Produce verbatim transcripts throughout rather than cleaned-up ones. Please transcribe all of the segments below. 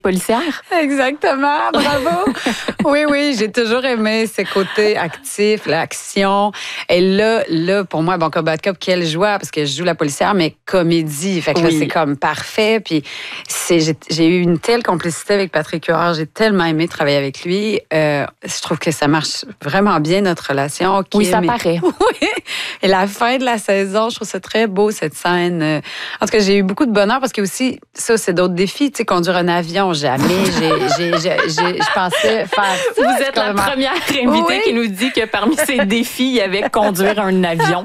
policière. Exactement, bravo. Oui, oui, j'ai toujours aimé ce côté actif, l'action. Et là, là, pour moi, Bon Cop, Bad Cop, quelle joie, parce que je joue la policière, mais comédie. Fait que oui. Là, c'est comme parfait. Puis c'est, j'ai, j'ai eu une telle complicité avec Patrick Huard. J'ai tellement aimé travailler avec lui. Euh, je trouve que ça marche vraiment bien, notre relation. Oui, ça mais... paraît. Oui. Et la fin de la saison, je trouve ça très beau, cette scène. En tout cas, j'ai eu beaucoup de bonheur parce que aussi, ça, c'est d'autres défis. Tu sais, conduire un avion, jamais. J'ai, j'ai, j'ai, j'ai, je pensais faire ça. Vous êtes la première invitée oui. qui nous dit que parmi ses défis, il y avait conduire un avion.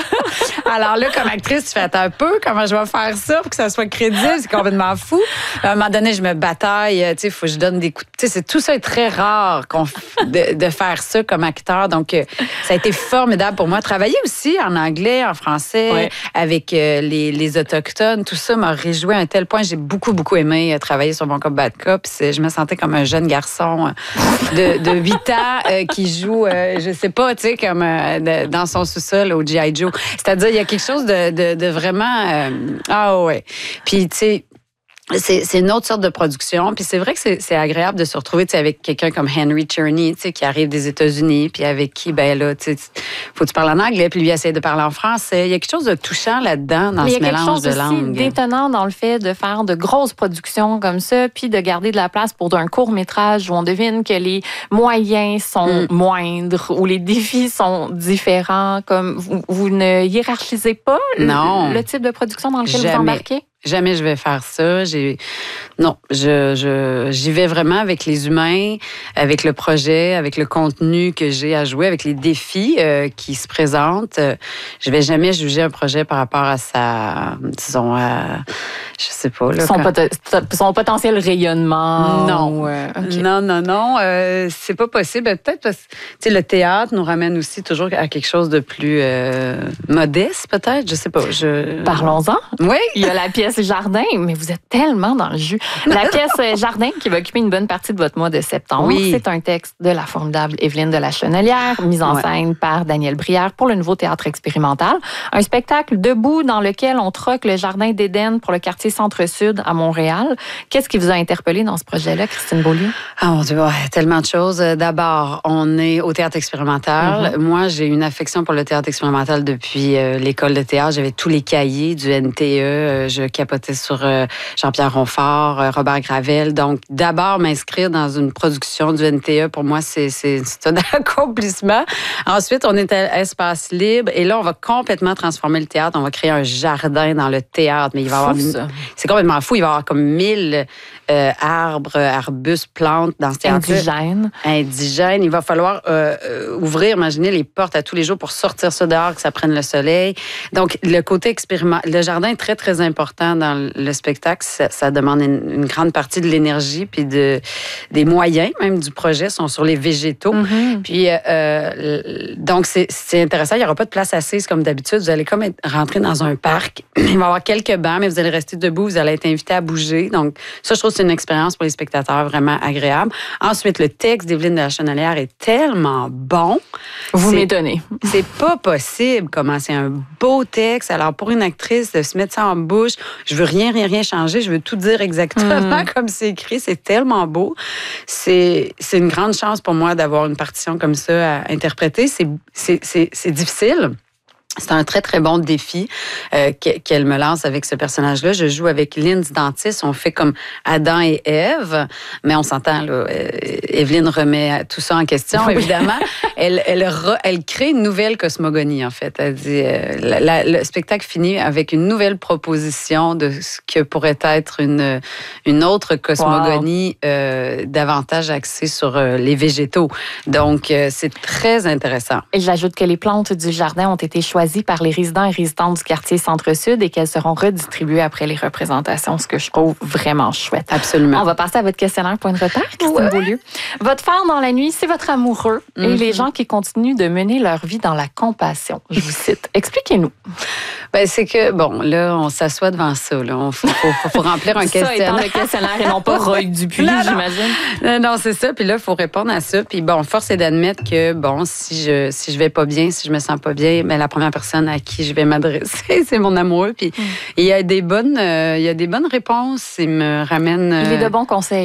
Alors là, comme actrice, tu fais un peu comment je vais faire ça pour que ça soit crédible. C'est complètement fou. À un moment donné, je me bataille. Tu sais, il faut que je donne des coups. Tu sais, c'est, tout ça est très rare qu'on, de, de faire ça comme acteur. Donc, ça a été formidable pour moi. Travailler aussi en anglais, en français, oui. avec euh, les, les Autochtones, tout ça m'a réjoui à un tel point. J'ai beaucoup, beaucoup aimé euh, travailler sur Bon Cop, Bad Cop. C'est, je me sentais comme un jeune garçon de, de huit ans euh, qui joue, euh, je sais pas, tu sais, comme euh, de, dans son sous-sol au G I Joe. C'est-à-dire, il y a quelque chose de, de, de vraiment... Euh, ah ouais. Puis, tu sais, C'est, c'est une autre sorte de production. Puis c'est vrai que c'est, c'est agréable de se retrouver avec quelqu'un comme Henry Czerny, qui arrive des États-Unis, puis avec qui, ben là, tu sais, faut que tu parles en anglais, puis lui essaie de parler en français. Il y a quelque chose de touchant là-dedans, dans ce mélange de langues. Il y a quelque chose aussi d'étonnant dans le fait de faire de grosses productions comme ça, puis de garder de la place pour un court-métrage où on devine que les moyens sont mm. moindres, où les défis sont différents. Comme vous, vous ne hiérarchisez pas non. le, le type de production dans lequel Jamais. vous embarquez? Jamais je vais faire ça. J'ai... Non, je, je, j'y vais vraiment avec les humains, avec le projet, avec le contenu que j'ai à jouer, avec les défis euh, qui se présentent. Je vais jamais juger un projet par rapport à sa, disons, à, je sais pas. Là, son, quand... pot- son potentiel rayonnement. Non, ou, euh, okay. non, non, non. Euh, c'est pas possible. Peut-être parce que le théâtre nous ramène aussi toujours à quelque chose de plus euh, modeste, peut-être. Je sais pas. Je... Parlons-en. Oui. Il y a la pièce Jardin, mais vous êtes tellement dans le jus. La pièce Jardin qui va occuper une bonne partie de votre mois de septembre. Oui. C'est un texte de la formidable Évelyne de la Chenelière, mise en ouais. scène par Daniel Brière pour le Nouveau Théâtre expérimental. Un spectacle debout dans lequel on troque le Jardin d'Éden pour le quartier Centre-Sud à Montréal. Qu'est-ce qui vous a interpellé dans ce projet-là, Christine Beaulieu? Ah mon Dieu, ouais, tellement de choses. D'abord, on est au théâtre expérimental. Mm-hmm. Moi, j'ai une affection pour le théâtre expérimental depuis euh, l'école de théâtre. J'avais tous les cahiers du N T E. Euh, je capotais sur euh, Jean-Pierre Ronfort, euh, Robert Gravel. Donc, d'abord, m'inscrire dans une production du N T E, pour moi, c'est, c'est, c'est un accomplissement. Ensuite, on est à Espace Libre. Et là, on va complètement transformer le théâtre. On va créer un jardin dans le théâtre. Mais il va y avoir... Ça. C'est complètement fou. Il va y avoir comme mille euh, arbres, arbustes, plantes dans ce théâtre. Indigène. Indigène. Il va falloir euh, euh, ouvrir, imaginez, les portes à tous les jours pour sortir ça dehors, que ça prenne le soleil. Donc, le côté expériment... Le jardin est très, très important dans le spectacle. Ça, ça demande une, une grande partie de l'énergie puis de, des moyens, même, du projet, sont sur les végétaux. Mm-hmm. Puis, euh, donc, c'est, c'est intéressant. Il n'y aura pas de place assise comme d'habitude. Vous allez comme être, rentrer dans un parc. Il va y avoir quelques bancs, mais vous allez rester debout. Vous allez être invité à bouger. Donc, ça, je trouve que c'est une expérience pour les spectateurs vraiment agréable. Ensuite, le texte d'Évelyne de la Chenelière est tellement bon. Vous c'est, m'étonnez. C'est pas possible comment c'est un beau texte. Alors, pour une actrice, de se mettre ça en bouche, je veux rien, rien, rien changer. Je veux tout dire exactement mm. comme c'est écrit. C'est tellement beau. C'est, c'est une grande chance pour moi d'avoir une partition comme ça à interpréter. C'est, c'est, c'est, c'est difficile. C'est un très, très bon défi euh, qu'elle me lance avec ce personnage-là. Je joue avec Lindsay Dantis. On fait comme Adam et Ève, mais on s'entend, là, euh, Évelyne remet tout ça en question, oui. évidemment. elle, elle, re, elle crée une nouvelle cosmogonie, en fait. Elle dit, euh, la, la, le spectacle finit avec une nouvelle proposition de ce que pourrait être une, une autre cosmogonie wow. euh, davantage axée sur euh, les végétaux. Donc, euh, c'est très intéressant. Et j'ajoute que les plantes du jardin ont été choisies par les résidents et résidentes du quartier Centre-Sud et qu'elles seront redistribuées après les représentations, ce que je trouve vraiment chouette. Absolument. On va passer à votre questionnaire point de repère, Christine ouais. Beaulieu. Votre phare dans la nuit, c'est votre amoureux mm-hmm. et les gens qui continuent de mener leur vie dans la compassion. Je vous cite. Expliquez-nous. Ben, c'est que, bon, là, on s'assoit devant ça. Il faut, faut, faut remplir un questionnaire. Ça étant le questionnaire et non pas Roy Dupuis, non, non. j'imagine. Non, non, c'est ça. Puis là, il faut répondre à ça. Puis bon, force est d'admettre que, bon, si je si je vais pas bien, si je me sens pas bien, ben, la première personne à qui je vais m'adresser, c'est mon amoureux. Puis il mm. y a des bonnes, euh, il y a des bonnes réponses. Il me ramène... Euh... Il est de bons conseils.